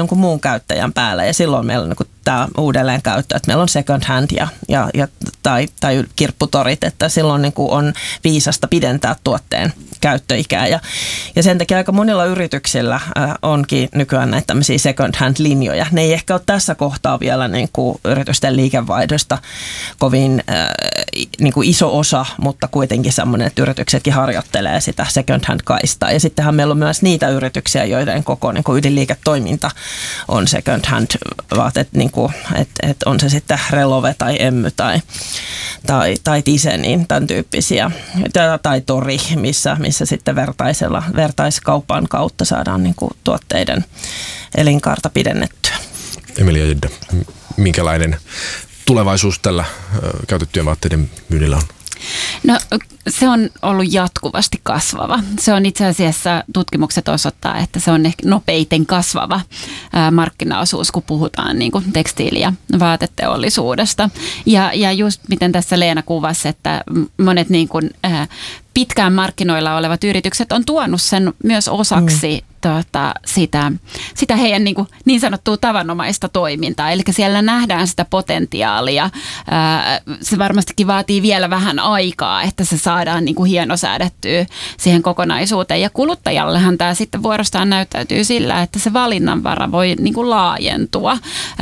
jonkun muun käyttäjän päällä ja silloin meillä on niin kuin tämä uudelleenkäyttö, että meillä on second hand tai kirpputorit, että silloin niin kuin on viisasta pidentää tuotteen käyttöikää ja sen takia aika monilla yrityksillä onkin nykyään näitä tämmöisiä second hand linjoja. Ne ei ehkä ole tässä kohtaa vielä niin kuin yritysten liikevaihdosta kovin niin kuin iso osa, mutta kuitenkin semmoinen, että yrityksetkin harjoittelee sitä second hand kaistaa. Ja sittenhän meillä on myös niitä yrityksiä, joiden koko niin kuin ydinliiketoiminta on second hand vaatet, niin kuin, että on se sitten Relove tai Emmy tai Tise, niin tämän tyyppisiä. Tai Tori, missä sitten vertaiskaupan kautta saadaan niin kuin tuotteiden elinkaarta pidennettyä. Emilia Jedda, minkälainen tulevaisuus tällä käytettyjen vaatteiden myynnillä on? No se on ollut jatkuvasti kasvava. Se on itse asiassa, tutkimukset osoittaa, että se on ehkä nopeiten kasvava markkinaosuus, kun puhutaan niin kuin tekstiili- ja vaateteollisuudesta. Ja just miten tässä Leena kuvasi, että monet niin kuin, pitkään markkinoilla olevat yritykset on tuonut sen myös osaksi sitä heidän niin sanottua tavanomaista toimintaa. Eli siellä nähdään sitä potentiaalia. Se varmastikin vaatii vielä vähän aikaa, että se saadaan niin kuin hienosäädettyä siihen kokonaisuuteen. Ja kuluttajallehan tämä sitten vuorostaan näyttäytyy sillä, että se valinnanvara voi niin kuin laajentua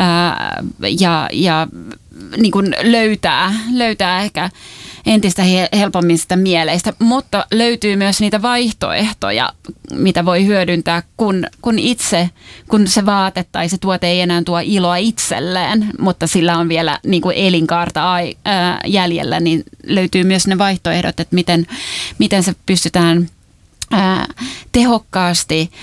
ja niin kuin löytää ehkä entistä helpommin sitä mieleistä, mutta löytyy myös niitä vaihtoehtoja, mitä voi hyödyntää, kun se vaate tai se tuote ei enää tuo iloa itselleen, mutta sillä on vielä niin kuin elinkaarta jäljellä, niin löytyy myös ne vaihtoehdot, että miten se pystytään tehokkaasti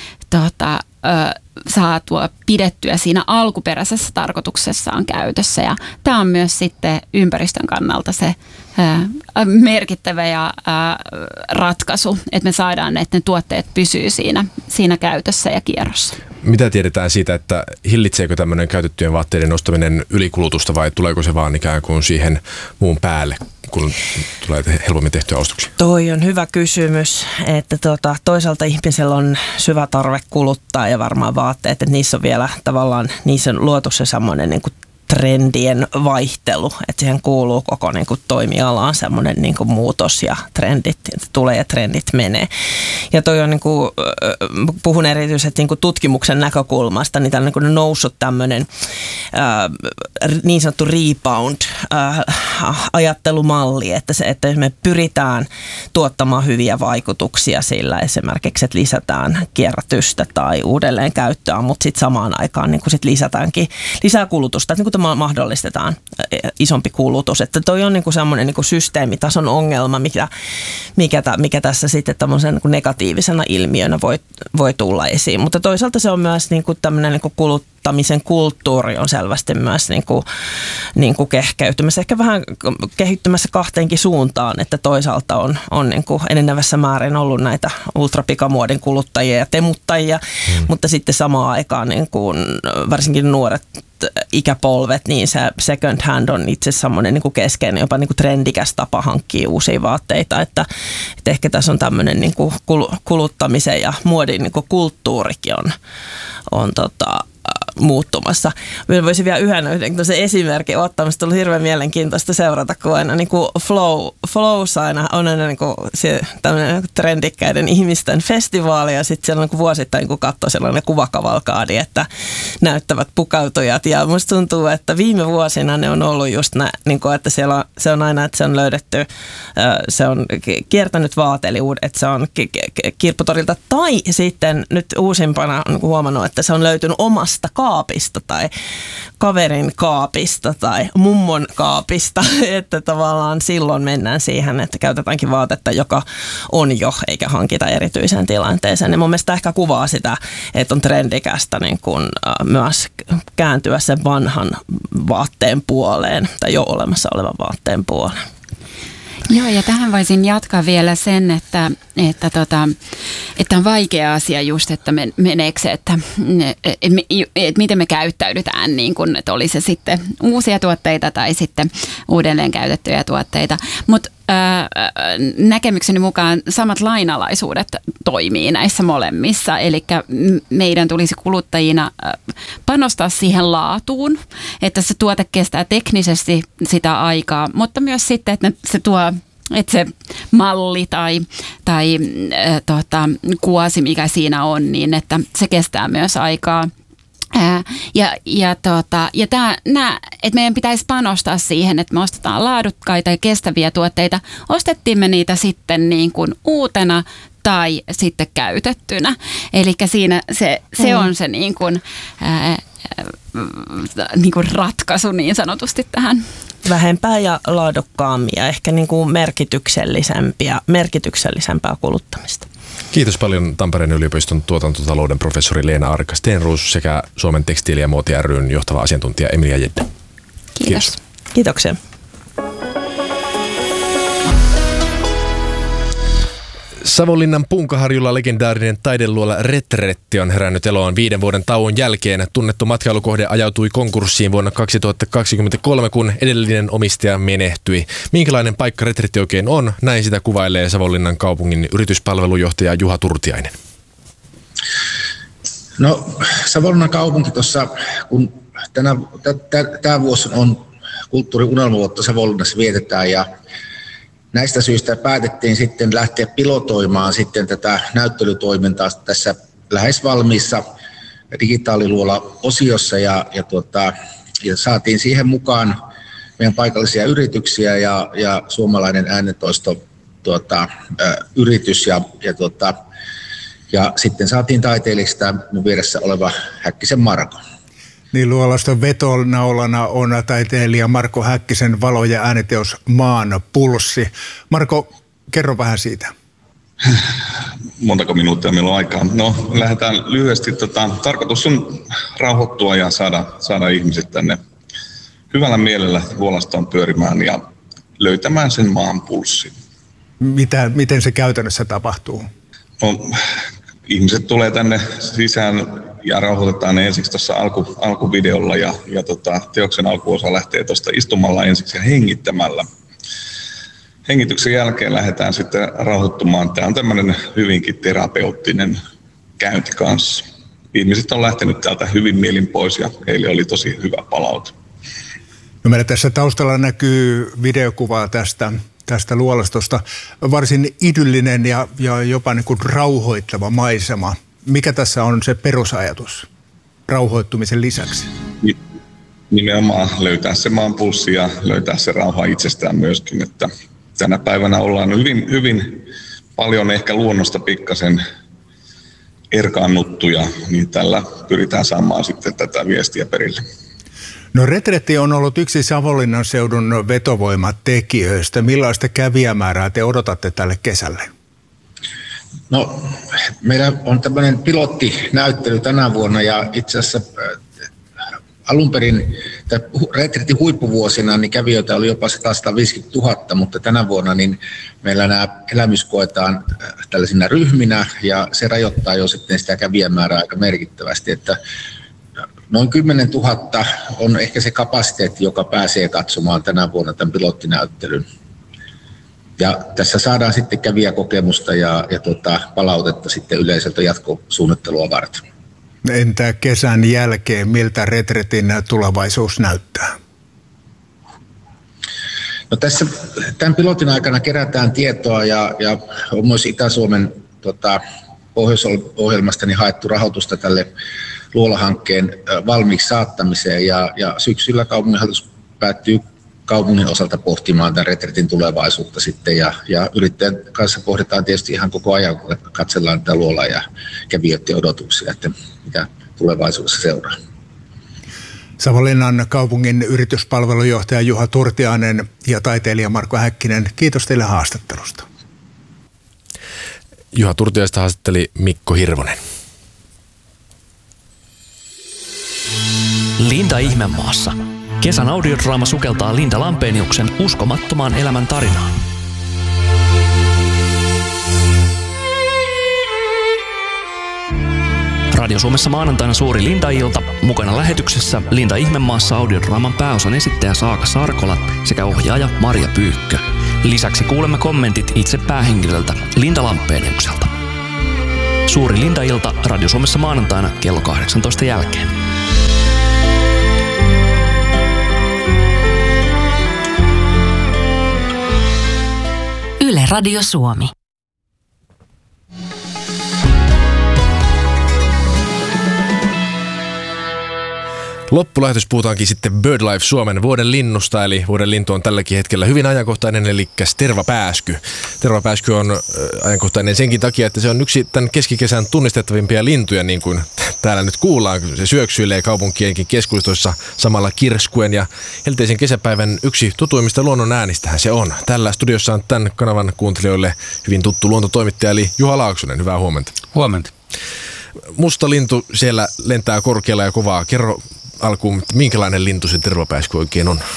saatua pidettyä siinä alkuperäisessä tarkoituksessaan käytössä. Ja tämä on myös sitten ympäristön kannalta se merkittävä ratkaisu, että me saadaan, että ne tuotteet pysyy siinä käytössä ja kierrossa. Mitä tiedetään siitä, että hillitseekö tämmöinen käytettyjen vaatteiden ostaminen ylikulutusta vai tuleeko se vaan ikään kuin siihen muun päälle, kun tulee helpommin tehtyä ostoksia? Toi on hyvä kysymys, että toisaalta ihmisellä on syvä tarve kuluttaa ja varmaan vaatteet, että niissä on vielä tavallaan, niissä on luotu se semmoinen niin kuin trendien vaihtelu, että siihen kuuluu koko niin kuin toimialaan semmoinen niin kuin muutos ja trendit tulee ja trendit menee. Ja toi on niin kuin, puhun erityisesti niin kuin tutkimuksen näkökulmasta, niin tällainen niin noussut tämmöinen niin sanottu rebound-ajattelumalli, että me pyritään tuottamaan hyviä vaikutuksia sillä esimerkiksi, että lisätään kierrätystä tai uudelleenkäyttöä, mutta sitten samaan aikaan niin kuin sit lisätäänkin lisää kulutusta, että niin kuin mahdollistetaan isompi kulutus. Että toi on niinku semmoinen niinku systeemitason ongelma, mikä tässä sitten tämmöisen niinku negatiivisena ilmiönä voi tulla esiin. Mutta toisaalta se on myös niinku tämmöinen niinku kuluttamisen kulttuuri on selvästi myös niinku kehkeytymässä. Ehkä vähän kehittymässä kahteenkin suuntaan, että toisaalta on niinku enenevässä määrin ollut näitä ultrapikamuodin kuluttajia ja temuttajia, mutta sitten samaan aikaan niinku, varsinkin nuoret ikäpolvet, niin se second hand on itse semmoinen niin kuin keskeinen, jopa niin kuin trendikäs tapa hankkia uusia vaatteita, että ehkä tässä on tämmöinen niin kuin kuluttamisen ja muodin niin kuin kulttuurikin on muuttumassa. Minä voisin vielä yhden esimerkin ottaa, mistä on hirveän mielenkiintoista seurata, kun aina niin kuin Flows aina on aina niin kuin tämmöinen trendikkäiden ihmisten festivaali ja sitten siellä on niin vuosittain niin katsoo sellainen kuvakavalkaadi, että näyttävät pukautujat ja musta tuntuu, että viime vuosina ne on ollut just niin kuin, että siellä se on aina, että se on löydetty, se on kiertänyt vaateliuudet, että se on kirpputorilta tai sitten nyt uusimpana on huomannut, että se on löytynyt omasta kaapista tai kaverin kaapista tai mummon kaapista, että tavallaan silloin mennään siihen, että käytetäänkin vaatetta, joka on jo, eikä hankita erityiseen tilanteeseen. Ja mun mielestä ehkä kuvaa sitä, että on trendikästä niin kuin, myös kääntyä sen vanhan vaatteen puoleen tai jo olemassa olevan vaatteen puoleen. Joo, ja tähän voisin jatkaa vielä sen, että on vaikea asia just, että meneekö se, että miten me käyttäydytään, niin kun, että oli se sitten uusia tuotteita tai sitten uudelleen käytettyjä tuotteita. Mutta näkemykseni mukaan samat lainalaisuudet toimii näissä molemmissa, eli meidän tulisi kuluttajina panostaa siihen laatuun, että se tuote kestää teknisesti sitä aikaa, mutta myös sitten, että se tuo, että se malli tai kuosi, mikä siinä on, niin että se kestää myös aikaa. Että meidän pitäisi panostaa siihen, että me ostetaan laadukkaita ja kestäviä tuotteita. Ostettiin me niitä sitten niin kuin uutena tai sitten käytettynä. Eli siinä se on se niin kuin ratkaisu niin sanotusti tähän. Vähempää ja laadukkaampia, ehkä niin kuin merkityksellisempää kuluttamista. Kiitos paljon Tampereen yliopiston tuotantotalouden professori Leena Aarikka-Stenroos sekä Suomen tekstiili- ja muoti ry:n johtava asiantuntija Emilia Jedde. Kiitos. Kiitoksia. Savonlinnan Punkaharjulla legendaarinen taideluola Retretti on herännyt eloon 5 vuoden tauon jälkeen. Tunnettu matkailukohde ajautui konkurssiin vuonna 2023, kun edellinen omistaja menehtyi. Minkälainen paikka Retretti oikein on? Näin sitä kuvailee Savonlinnan kaupungin yrityspalvelujohtaja Juha Turtiainen. No, Savonlinnan kaupunki tuossa, kun tämä vuosi on kulttuuriunelmavuotta Savonlinnassa vietetään ja näistä syistä päätettiin sitten lähteä pilotoimaan sitten tätä näyttelytoimintaa tässä lähes valmiissa digitaaliluola-osiossa ja saatiin siihen mukaan meidän paikallisia yrityksiä ja suomalainen äänentoisto yritys ja sitten saatiin taiteilijaksi tämä mun vieressä oleva Häkkisen Marko. Niin luolaston vetonaulana on taiteilija Marko Häkkisen valo- ja ääniteos Maan pulssi. Marko, kerro vähän siitä. Montako minuuttia meillä on aikaa? No, lähdetään lyhyesti. Tarkoitus on rauhoittua ja saada ihmiset tänne hyvällä mielellä luolastoon pyörimään ja löytämään sen maan pulssin. Miten se käytännössä tapahtuu? No, ihmiset tulee tänne sisään ja rauhoitetaan ne ensiksi tuossa alkuvideolla ja teoksen alkuosa lähtee tuosta istumalla ensiksi ja hengittämällä. Hengityksen jälkeen lähdetään sitten rauhoittumaan. Tämä on tämmöinen hyvinkin terapeuttinen käynti kanssa. Ihmiset on lähtenyt täältä hyvin mielin pois ja heille oli tosi hyvä palaute. No, meillä tässä taustalla näkyy videokuvaa tästä luolastosta. Varsin idyllinen ja jopa niin kuin rauhoittava maisema. Mikä tässä on se perusajatus rauhoittumisen lisäksi? Nimenomaan löytää se maan pulssi ja löytää se rauha itsestään myöskin. Että tänä päivänä ollaan hyvin paljon ehkä luonnosta pikkasen erkaannuttuja, niin tällä pyritään saamaan sitten tätä viestiä perille. No, Retretti on ollut yksi Savonlinnan seudun vetovoimatekijöistä. Millaista kävijämäärää te odotatte tälle kesälle? No, meillä on tämmöinen pilottinäyttely tänä vuonna ja itse asiassa alun perin Retretin huippuvuosina niin kävijöitä oli jopa 150 000, mutta tänä vuonna niin meillä nämä elämys koetaan tällaisina ryhminä ja se rajoittaa jo sitten sitä kävijämäärää aika merkittävästi, että noin 10 000 on ehkä se kapasiteetti, joka pääsee katsomaan tänä vuonna tämän pilottinäyttelyn. Ja tässä saadaan sitten kävijäkokemusta ja palautetta sitten yleisöltä jatkosuunnittelua varten. Entä kesän jälkeen, miltä Retretin tulevaisuus näyttää? No, tässä tämän pilotin aikana kerätään tietoa ja on myös Itä-Suomen pohjoisohjelmasta niin haettu rahoitusta tälle luolahankkeen valmiiksi saattamiseen ja syksyllä kaupunginhallitus päättyy kaupungin osalta pohtimaan tämän Retretin tulevaisuutta sitten ja yrittäjän kanssa pohditaan tietysti ihan koko ajan, kun katsellaan tätä luolaa ja kävijöiden odotuksia, että mitä tulevaisuudessa seuraa. Savonlinnan kaupungin yrityspalvelujohtaja Juha Turtiainen ja taiteilija Marko Häkkinen, kiitos teille haastattelusta. Juha Turtiaista haastatteli Mikko Hirvonen. Linda Ihmemaassa. Kesän audiodraama sukeltaa Linda Lampeniuksen uskomattomaan elämän tarinaan. Radio Suomessa maanantaina suuri Linda-ilta. Mukana lähetyksessä Linda Ihmemaassa audiodraaman pääosan esittäjä Saaka Sarkola sekä ohjaaja Marja Pyykkö. Lisäksi kuulemme kommentit itse päähenkilöltä Linda Lampeniukselta. Suuri Linda-ilta Radio Suomessa maanantaina kello 18 jälkeen. Radio Suomi. Loppulähetys puhutaankin sitten BirdLife Suomen vuoden linnusta, eli vuoden lintu on tälläkin hetkellä hyvin ajankohtainen, eli tervapääsky. Tervapääsky on ajankohtainen senkin takia, että se on yksi tämän keskikesän tunnistettavimpia lintuja, niin kuin täällä nyt kuullaan. Se syöksyilee kaupunkienkin keskustoissa samalla kirskuen, ja helteisen kesäpäivän yksi tutuimmista luonnon äänistähän se on. Tällä studiossa on tämän kanavan kuuntelijoille hyvin tuttu luontotoimittaja, eli Juha Laaksonen. Hyvää huomenta. Huomenta. Musta lintu siellä lentää korkealla ja kovaa. Kerro alkuun, minkälainen lintu se tervapääsky oikein on?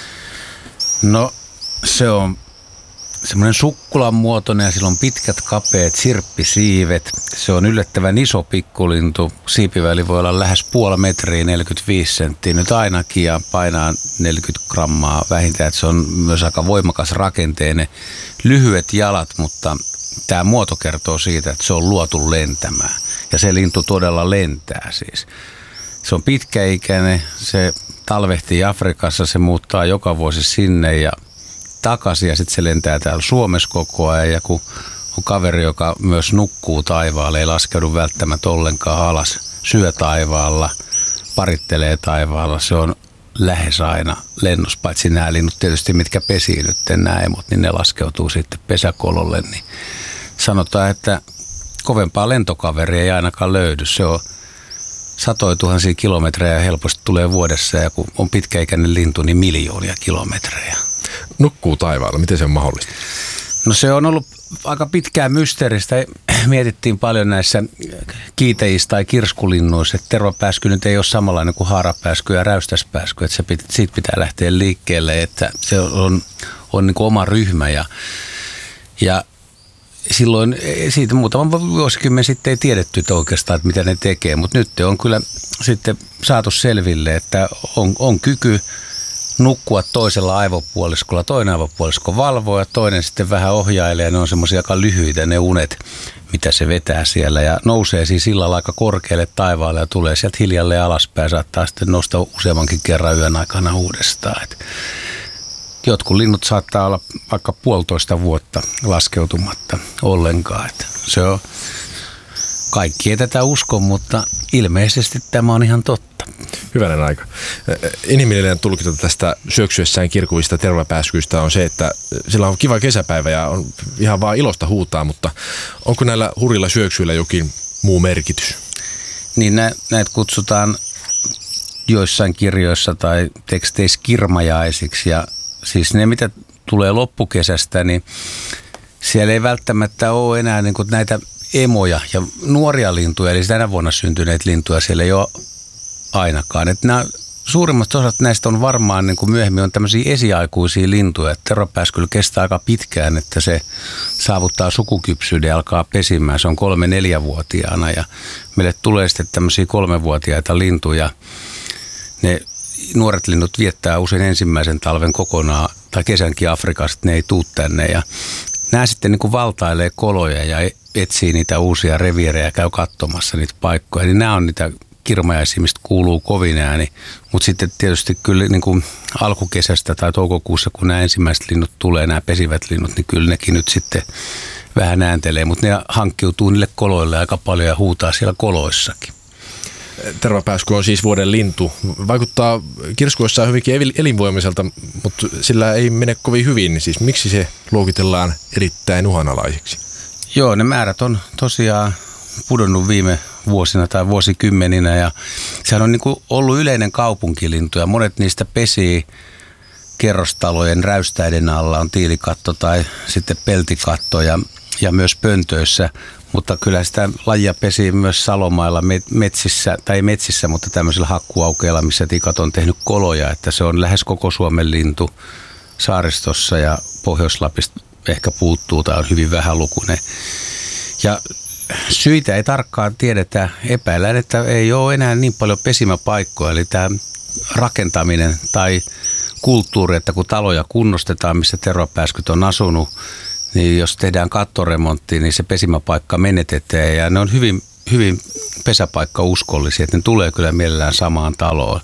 No, se on semmoinen sukkulan muotoinen ja sillä on pitkät kapeat sirppisiivet. Se on yllättävän iso pikkulintu. Siipiväli voi olla lähes puoli metriä, 45 senttiä nyt ainakin ja painaa 40 grammaa vähintään. Että se on myös aika voimakas rakenteinen. Lyhyet jalat, mutta tämä muoto kertoo siitä, että se on luotu lentämään. Ja se lintu todella lentää siis. Se on pitkäikäinen, se talvehtii Afrikassa, se muuttaa joka vuosi sinne ja takaisin ja sitten se lentää täällä Suomessa koko ajan. Ja kun on kaveri, joka myös nukkuu taivaalle, ei laskeudu välttämättä ollenkaan alas, syö taivaalla, parittelee taivaalla, se on lähes aina lennossa, paitsi nämä linnut tietysti, mitkä pesii nyt nämä emot, niin ne laskeutuu sitten pesäkololle. Niin sanotaan, että kovempaa lentokaveria ei ainakaan löydy, se on satoja tuhansia kilometrejä helposti tulee vuodessa ja kun on pitkäikäinen lintu, niin miljoonia kilometrejä. Nukkuu taivaalla, miten se on mahdollista? No se on ollut aika pitkään mysteeristä. Mietittiin paljon näissä kiiteissä tai kirskulinnuissa, että tervapääsky nyt ei ole samanlainen kuin haarapääsky ja räystäspääsky, että siitä pitää lähteä liikkeelle, että se on niin kuin oma ryhmä ja silloin siitä muutaman vuosikymmen sitten ei tiedetty että oikeastaan, että mitä ne tekee, mutta nyt on kyllä sitten saatu selville, että on kyky nukkua toisella aivopuoliskolla, toinen aivopuolisko valvoo ja toinen sitten vähän ohjailee ja ne on semmoisia aika lyhyitä ne unet, mitä se vetää siellä ja nousee siis sillä aika korkealle taivaalle ja tulee sieltä hiljalleen alaspäin, saattaa sitten nousta useammankin kerran yön aikana uudestaan. Jotkut linnut saattaa olla vaikka 1,5 vuotta laskeutumatta ollenkaan. Että se on, kaikki ei tätä usko, mutta ilmeisesti tämä on ihan totta. Hyvänen aika. Inhimillinen tulkinta tästä syöksyessään kirkuvista tervapääskyistä on se, että sillä on kiva kesäpäivä ja on ihan vaan ilosta huutaa, mutta onko näillä hurilla syöksyillä jokin muu merkitys? Niin näitä kutsutaan joissain kirjoissa tai teksteissä kirmajaisiksi ja siis ne, mitä tulee loppukesästä, niin siellä ei välttämättä ole enää niin kuin näitä emoja ja nuoria lintuja, eli tänä vuonna syntyneitä lintuja siellä ei ole ainakaan. Että nämä suurimmat osat näistä on varmaan niin kuin myöhemmin on tämmöisiä esiaikuisia lintuja, että tervapääsky kestää aika pitkään, että se saavuttaa sukukypsyyden ja alkaa pesimään. Se on 3-4-vuotiaana ja meille tulee sitten tämmöisiä 3-vuotiaita lintuja. Ne nuoret linnut viettää usein ensimmäisen talven kokonaan tai kesänkin Afrikassa, että ne ei tule tänne ja nämä sitten niin kuin valtailee koloja ja etsii niitä uusia reviirejä, käy katsomassa niitä paikkoja. Niin nämä on niitä kirmajaisia, mistä kuuluu kovin ääni, mutta sitten tietysti kyllä niin kuin alkukesästä tai toukokuussa, kun nämä ensimmäiset linnut tulee, nämä pesivät linnut, niin kyllä nekin nyt sitten vähän ääntelee, mutta ne hankkiutuu niille koloille aika paljon ja huutaa siellä koloissakin. Tervapääsky on siis vuoden lintu. Vaikuttaa kirskuissaan hyvinkin elinvoimaiselta, mutta sillä ei mene kovin hyvin. Siis miksi se luokitellaan erittäin uhanalaiseksi? Joo, ne määrät on tosiaan pudonnut viime vuosina tai vuosikymmeninä ja sehän on niin kuin ollut yleinen kaupunkilintu ja monet niistä pesii kerrostalojen räystäiden alla, on tiilikatto tai sitten peltikatto ja myös pöntöissä. Mutta kyllä sitä lajia pesii myös salomailla metsissä, tai ei metsissä, mutta tämmöisillä hakkuaukeilla, missä tikat on tehnyt koloja. Että se on lähes koko Suomen lintu saaristossa ja Pohjois-Lapista ehkä puuttuu tai on hyvin vähälukuinen. Ja syitä ei tarkkaan tiedetä. Epäillään, että ei ole enää niin paljon pesimäpaikkoja. Eli tämä rakentaminen tai kulttuuri, että kun taloja kunnostetaan, missä tervapääskyt on asunut, niin jos tehdään kattoremonttia, niin se pesimäpaikka menetetään ja ne on hyvin, hyvin pesäpaikkauskollisia, että ne tulee kyllä mielellään samaan taloon.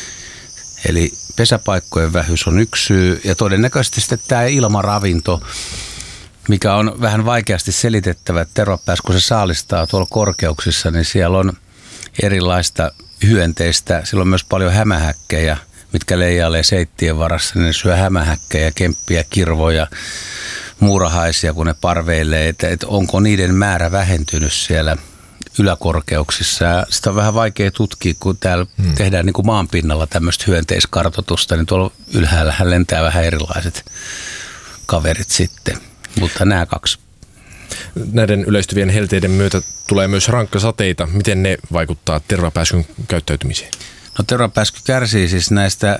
Eli pesäpaikkojen vähyys on yksi syy ja todennäköisesti sitten tämä ilmaravinto. mikä on vähän vaikeasti selitettävä, että tervapääs, kun se saalistaa tuolla korkeuksissa, niin siellä on erilaista hyönteistä. Siellä on myös paljon hämähäkkejä, mitkä leijailee seittien varassa, niin ne syö hämähäkkejä, kemppiä, kirvoja, muurahaisia, kun ne parveilee, että onko niiden määrä vähentynyt siellä yläkorkeuksissa. Ja sitä on vähän vaikea tutkia, kun täällä tehdään niin kuin maanpinnalla tämmöistä hyönteiskartoitusta, niin tuolla ylhäällähän lentää vähän erilaiset kaverit sitten, mutta nämä kaksi. Näiden yleistyvien helteiden myötä tulee myös rankkasateita. Miten ne vaikuttaa tervapääskyn käyttäytymiseen? No tervapääsky kärsii siis näistä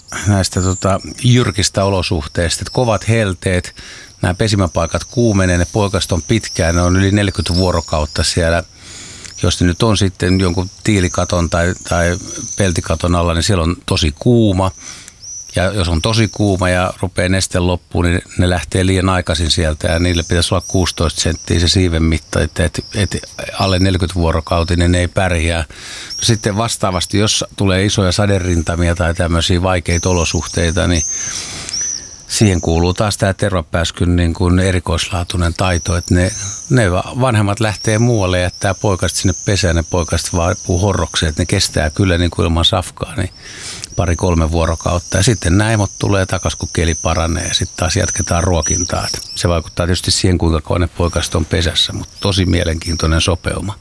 jyrkistä olosuhteista, että kovat helteet, nämä pesimäpaikat kuumenee, ne poikaset on pitkään, ne on yli 40 vuorokautta siellä. Jos ne nyt on sitten jonkun tiilikaton tai peltikaton alla, niin siellä on tosi kuuma. Ja jos on tosi kuuma ja rupeaa neste loppuun, niin ne lähtee liian aikaisin sieltä ja niille pitäisi olla 16 senttiä se siiven mitta, että alle 40 vuorokautinen ne ei pärjää. No sitten vastaavasti, jos tulee isoja saderintamia tai tämmöisiä vaikeita olosuhteita, niin siihen kuuluu taas tämä tervapääskyn niin kuin erikoislaatuinen taito, että ne vanhemmat lähtee muualle ja jättää poikaset sinne pesään, ne poikaset vaipuu horrokseen, että ne kestää kyllä niin kuin ilman safkaa, niin 2-3 vuorokautta. Ja sitten nämä emot tulee takaisin, kun keli paranee ja sitten taas jatketaan ruokintaa. Se vaikuttaa tietysti siihen, kuinka kauan ne poikaset on pesässä, mutta tosi mielenkiintoinen sopeuma.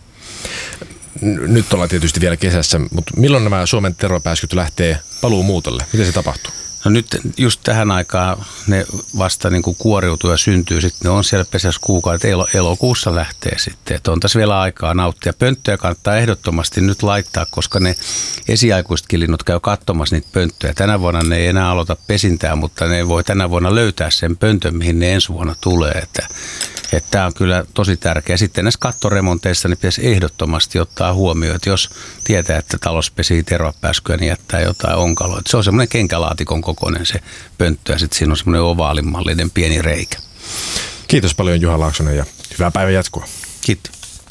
Nyt ollaan tietysti vielä kesässä, mutta milloin nämä Suomen tervapääskyt lähtee paluumuutolle? Miten se tapahtuu? No nyt just tähän aikaan ne vasta niin kuin kuoriutuu ja syntyy, sitten ne on siellä pesässä kuukaudet, elokuussa lähtee sitten, että on tässä vielä aikaa nauttia. Pönttöjä kannattaa ehdottomasti nyt laittaa, koska ne esiaikuisetkin linnut käy katsomassa niitä pönttöjä. Tänä vuonna ne ei enää aloita pesintää, mutta ne voi tänä vuonna löytää sen pöntön, mihin ne ensi vuonna tulee, että tämä on kyllä tosi tärkeä. Sitten näissä kattoremonteissa niin pitäisi ehdottomasti ottaa huomioon, että jos tietää, että talous pesii tervapääskyä, niin jättää jotain onkaloa. Se on semmoinen kenkälaatikon kokoinen se pönttö ja sitten siinä on semmoinen ovaalimallinen pieni reikä. Kiitos paljon Juha Laaksonen ja hyvää päivän jatkoa. Kiitos.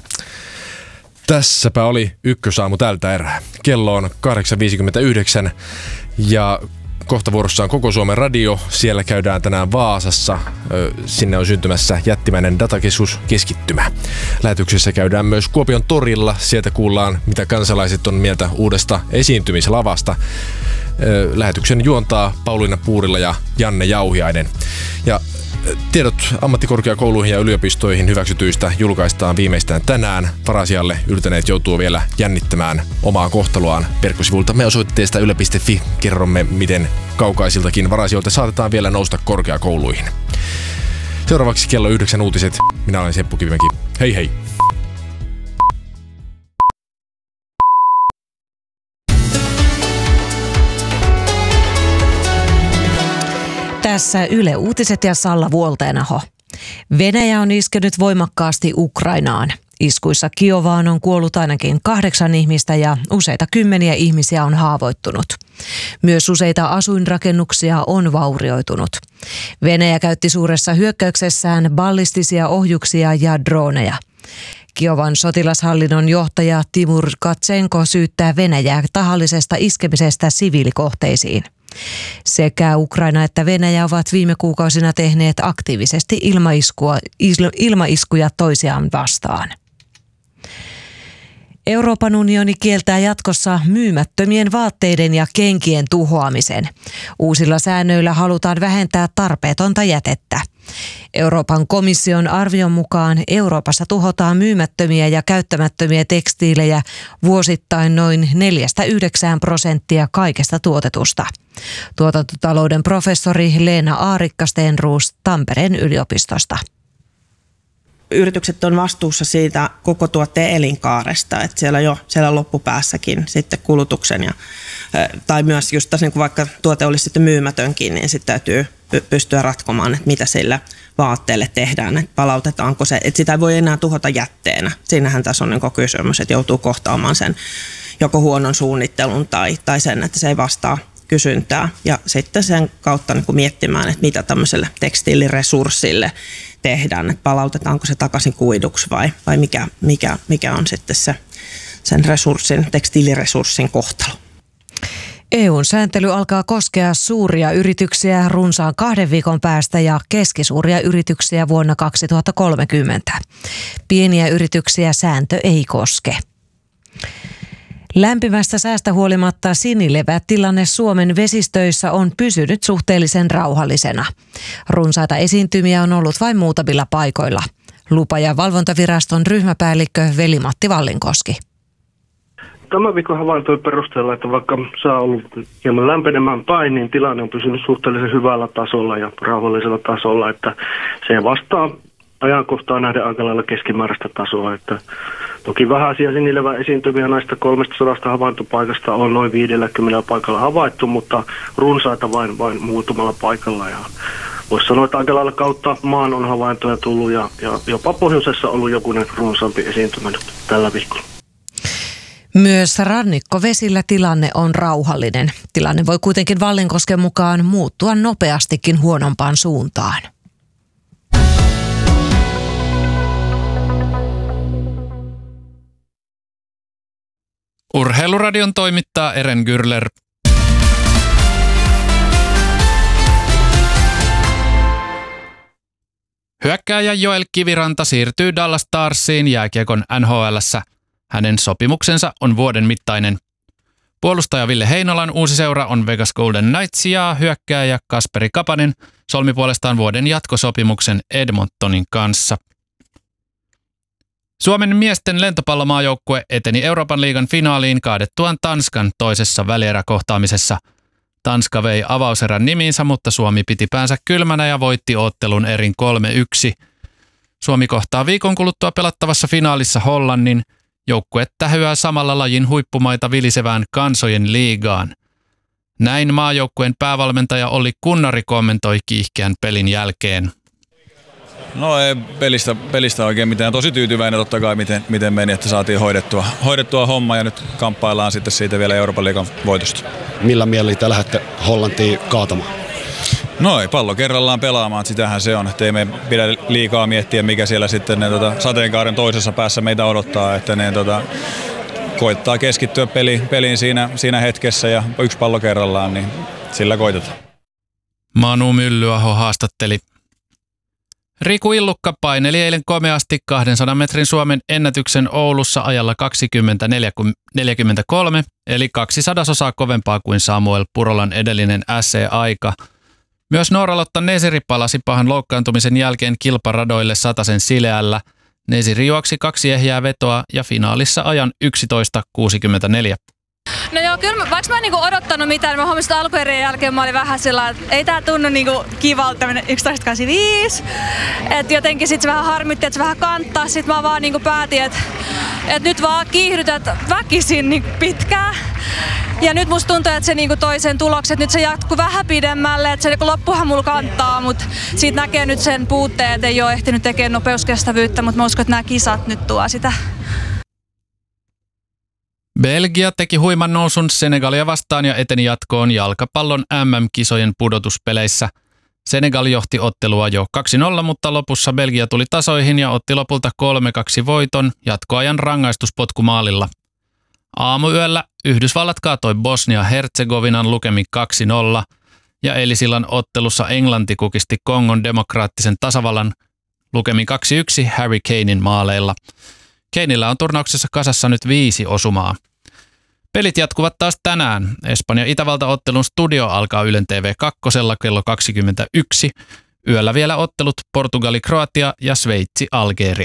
Tässäpä oli Ykkösaamu tältä erää. Kello on 8.59 ja kohta vuorossa on Koko Suomen radio. Siellä käydään tänään Vaasassa. Sinne on syntymässä jättimäinen datakeskuskeskittymä. Lähetyksessä käydään myös Kuopion torilla. Sieltä kuullaan, mitä kansalaiset on mieltä uudesta esiintymislavasta. Lähetyksen juontaa Pauliina Puurila ja Janne Jauhiainen. Ja tiedot ammattikorkeakouluihin ja yliopistoihin hyväksytyistä julkaistaan viimeistään tänään. Varasijalle yltäneet joutuu vielä jännittämään omaa kohtaloaan verkkosivultamme osoitteesta yle.fi. Kerromme, miten kaukaisiltakin varasijoilta saatetaan vielä nousta korkeakouluihin. Seuraavaksi kello 9 uutiset. Minä olen Seppo Kivimäki. Hei hei! Tässä Yle Uutiset ja Salla Vuolteenaho. Venäjä on iskenyt voimakkaasti Ukrainaan. Iskuissa Kiovaan on kuollut ainakin 8 ihmistä ja useita kymmeniä ihmisiä on haavoittunut. Myös useita asuinrakennuksia on vaurioitunut. Venäjä käytti suuressa hyökkäyksessään ballistisia ohjuksia ja droneja. Kiovan sotilashallinnon johtaja Timur Katsenko syyttää Venäjää tahallisesta iskemisestä siviilikohteisiin. Sekä Ukraina että Venäjä ovat viime kuukausina tehneet aktiivisesti ilmaiskuja toisiaan vastaan. Euroopan unioni kieltää jatkossa myymättömien vaatteiden ja kenkien tuhoamisen. Uusilla säännöillä halutaan vähentää tarpeetonta jätettä. Euroopan komission arvion mukaan Euroopassa tuhotaan myymättömiä ja käyttämättömiä tekstiilejä vuosittain noin 4-9% kaikesta tuotetusta. Tuotantotalouden professori Leena Aarikka-Stenroos Tampereen yliopistosta. Yritykset on vastuussa siitä koko tuotteen elinkaaresta, että siellä loppupäässäkin sitten kulutuksen tai myös just tässä, niin vaikka tuote olisi sitten myymätönkin, niin sitten täytyy pystyä ratkomaan, että mitä sillä vaatteelle tehdään, että palautetaanko se, että sitä ei voi enää tuhota jätteenä. Siinähän tässä on niin kysymys, että joutuu kohtaamaan sen joko huonon suunnittelun tai sen, että se ei vastaa kysyntää ja sitten sen kautta niin miettimään, että mitä tämmöiselle tekstiiliresurssille tehdään, että palautetaanko se takaisin kuiduksi vai mikä on sitten sen tekstiiliresurssin kohtalo. EU:n sääntely alkaa koskea suuria yrityksiä runsaan 2 viikon päästä ja keskisuuria yrityksiä vuonna 2030. Pieniä yrityksiä sääntö ei koske. Lämpimästä säästä huolimatta sinilevätilanne Suomen vesistöissä on pysynyt suhteellisen rauhallisena. Runsaita esiintymiä on ollut vain muutamilla paikoilla. Lupa- ja valvontaviraston ryhmäpäällikkö Veli-Matti Vallinkoski. Tämän viikon havaintojen perusteella, että vaikka saa ollut hieman lämpenemään päin, niin tilanne on pysynyt suhteellisen hyvällä tasolla ja rauhallisella tasolla, että se vastaa ajankohtaa nähden aika lailla keskimääräistä tasoa. Että toki vähäisiä sinilevän esiintymiä näistä 300 havaintopaikasta on noin 50 paikalla havaittu, mutta runsaita vain muutamalla paikalla. Ja voisi sanoa, että aika lailla kautta maan on havaintoja tullut ja jopa pohjoisessa on ollut jokunen runsaampi esiintymä tällä viikolla. Myös rannikkovesillä tilanne on rauhallinen. Tilanne voi kuitenkin Vallinkosken mukaan muuttua nopeastikin huonompaan suuntaan. Urheiluradion toimittaa Eren Gürler. Hyökkääjä Joel Kiviranta siirtyy Dallas Starsiin jääkiekon NHL:ssä. Hänen sopimuksensa on vuoden mittainen. Puolustaja Ville Heinolan uusi seura on Vegas Golden Knights ja hyökkääjä Kasperi Kapanen solmi puolestaan vuoden jatkosopimuksen Edmontonin kanssa. Suomen miesten lentopallomaajoukkue eteni Euroopan liigan finaaliin kaadettuaan Tanskan toisessa välieräkohtaamisessa. Tanska vei avauserän nimiinsä, mutta Suomi piti päänsä kylmänä ja voitti ottelun erin 3-1. Suomi kohtaa viikon kuluttua pelattavassa finaalissa Hollannin. Joukkue tähyää samalla lajin huippumaita vilisevään kansojen liigaan. Näin maajoukkueen päävalmentaja Olli Kunnari kommentoi kiihkeän pelin jälkeen. No ei pelistä oikein mitään. Tosi tyytyväinen totta kai miten meni, että saatiin hoidettua homma ja nyt kamppaillaan sitten siitä vielä Euroopan liigan voitosta. Millä mielellä te lähdette Hollantiin kaatamaan? No ei, pallo kerrallaan pelaamaan, sitähän se on. Että ei me pidä liikaa miettiä, mikä siellä sitten sateenkaaren toisessa päässä meitä odottaa. Että ne koittaa keskittyä peliin siinä hetkessä ja 1 pallo kerrallaan, niin sillä koitetaan. Manu Myllyaho haastatteli. Riku Illukka paineli eilen komeasti 200 metrin Suomen ennätyksen Oulussa ajalla 20.43, eli 200 kovempaa kuin Samuel Purolan edellinen SC-aika. Myös Noora-Lotta Nesiri palasi pahan loukkaantumisen jälkeen kilparadoille 100 sileällä. Nesiri juoksi 2 ehjää vetoa ja finaalissa ajan 11.64. No joo, kyllä vaikka mä en odottanut mitään, mä huomasin alkuerien jälkeen mä olin vähän sillä, että ei tää tunnu kivalta tämmönen 11.85. Että jotenkin sit se vähän harmitti, että se vähän kanttaa. Sit mä vaan päätin, että nyt vaan kiihdytät väkisin pitkään. Ja nyt musta tuntuu, että se toi sen tuloksen, nyt se jatkuu vähän pidemmälle, että se loppuhan mulla kantaa, mutta siitä näkee nyt sen puutteen, että ei ole ehtinyt tekemään nopeuskestävyyttä, mutta mä uskon, että nämä kisat nyt tuo sitä. Belgia teki huiman nousun Senegalia vastaan ja eteni jatkoon jalkapallon MM-kisojen pudotuspeleissä. Senegal johti ottelua jo 2-0, mutta lopussa Belgia tuli tasoihin ja otti lopulta 3-2 voiton jatkoajan rangaistuspotkumaalilla. Aamuyöllä Yhdysvallat kaatoi Bosnia-Herzegovinan lukemin 2-0 ja eilisillan ottelussa Englanti kukisti Kongon demokraattisen tasavallan lukemin 2-1 Harry Kanen maaleilla. Kaneillä on turnauksessa kasassa nyt 5 osumaa. Pelit jatkuvat taas tänään. Espanja-Itävalta-ottelun studio alkaa Ylen TV2 kello 21. Yöllä vielä ottelut Portugali-Kroatia ja Sveitsi-Algeria.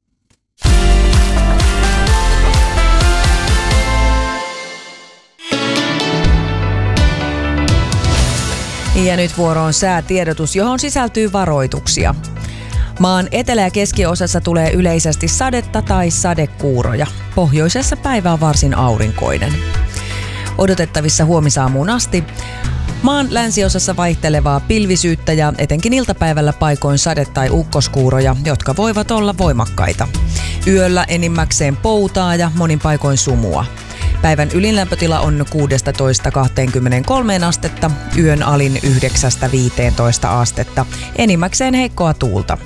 Ja nyt vuoroon säätiedotus, johon sisältyy varoituksia. Maan etelä- ja keskiosassa tulee yleisesti sadetta tai sadekuuroja. Pohjoisessa päivä on varsin aurinkoinen. Odotettavissa huomisaamuun asti. Maan länsiosassa vaihtelevaa pilvisyyttä ja etenkin iltapäivällä paikoin sade- tai ukkoskuuroja, jotka voivat olla voimakkaita. Yöllä enimmäkseen poutaa ja monin paikoin sumua. Päivän ylinlämpötila on 16-23 astetta, yön alin 9-15 astetta, enimmäkseen heikkoa tuulta.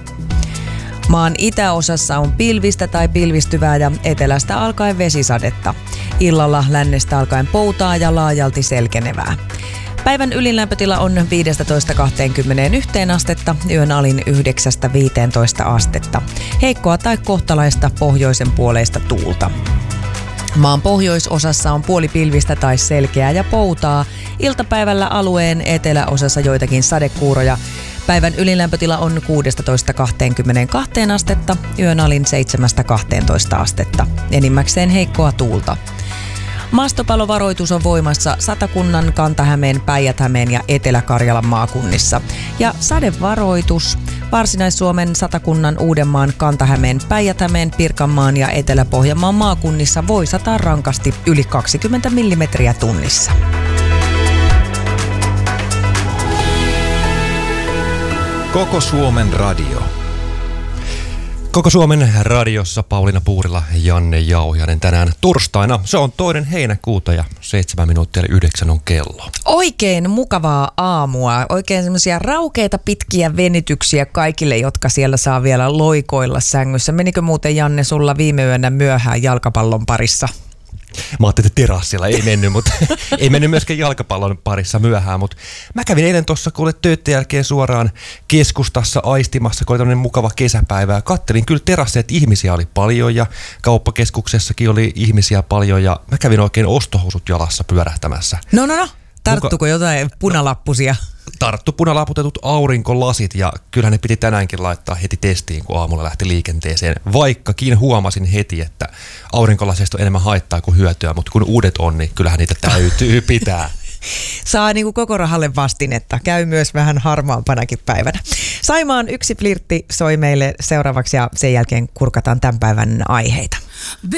Maan itäosassa on pilvistä tai pilvistyvää ja etelästä alkaen vesisadetta. Illalla lännestä alkaen poutaa ja laajalti selkenevää. Päivän ylinlämpötila on 15-21 astetta, yön alin 9-15 astetta. Heikkoa tai kohtalaista pohjoisen puoleista tuulta. Maan pohjoisosassa on puolipilvistä tai selkeää ja poutaa. Iltapäivällä alueen eteläosassa joitakin sadekuuroja. Päivän ylinlämpötila on 16-22 astetta, yön alin 7-12 astetta. Enimmäkseen heikkoa tuulta. Maastopalovaroitus on voimassa Satakunnan, Kanta-Hämeen, Päijät-Hämeen ja Etelä-Karjalan maakunnissa. Ja sadevaroitus Varsinais-Suomen, Satakunnan, Uudenmaan, Kanta-Hämeen, Päijät-Hämeen, Pirkanmaan ja Etelä-Pohjanmaan maakunnissa voi sataa rankasti yli 20 millimetriä tunnissa. Koko Suomen radio. Koko Suomen radiossa Pauliina Puurila ja Janne Jauhiainen tänään torstaina. Se on 2. heinäkuuta ja 7 minuuttia 9 on kello. Oikein mukavaa aamua. Oikein semmoisia raukeita pitkiä venytyksiä kaikille, jotka siellä saa vielä loikoilla sängyssä. Menikö muuten, Janne, sulla viime yönä myöhään jalkapallon parissa? Mä ajattelin, että terassilla ei mennyt, mutta ei mennyt myöskään jalkapallon parissa myöhään. Mutta mä kävin eilen tuossa kuule töiden jälkeen suoraan keskustassa aistimassa, kun oli tämmöinen mukava kesäpäivä. Kattelin kyllä terasseja, että ihmisiä oli paljon ja kauppakeskuksessakin oli ihmisiä paljon. Ja mä kävin oikein ostohousut jalassa pyörähtämässä. No. Tarttuko jotain punalappusia? Tarttu punalaputetut aurinkolasit ja kyllähän ne piti tänäänkin laittaa heti testiin, kun aamulla lähti liikenteeseen. Vaikkakin huomasin heti, että aurinkolaseista on enemmän haittaa kuin hyötyä, mutta kun uudet on, niin kyllähän niitä täytyy pitää. Saa niinku koko rahalle vastinetta. Käy myös vähän harmaampanakin päivänä. Saimaan yksi flirtti soi meille seuraavaksi ja sen jälkeen kurkataan tämän päivän aiheita.